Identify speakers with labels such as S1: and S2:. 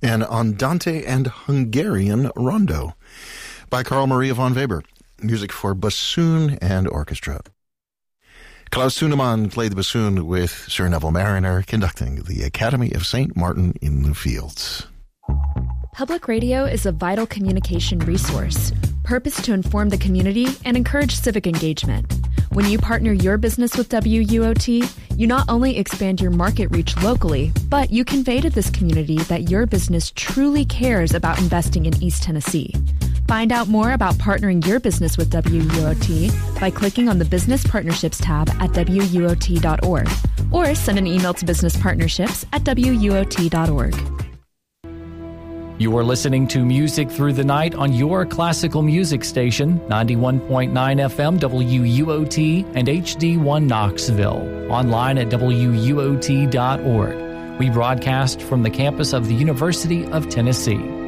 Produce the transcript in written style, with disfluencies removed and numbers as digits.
S1: and Andante and Hungarian Rondo by Carl Maria von Weber. Music for bassoon and orchestra. Klaus Thunemann played the bassoon with Sir Neville Mariner conducting the Academy of St. Martin in the Fields.
S2: Public radio is a vital communication resource, purposed to inform the community and encourage civic engagement. When you partner your business with WUOT, you not only expand your market reach locally, but you convey to this community that your business truly cares about investing in East Tennessee. Find out more about partnering your business with WUOT by clicking on the Business Partnerships tab at WUOT.org or send an email to businesspartnerships@WUOT.org.
S3: You are listening to Music Through the Night on your classical music station, 91.9 FM WUOT and HD1 Knoxville. Online at WUOT.org. We broadcast from the campus of the University of Tennessee.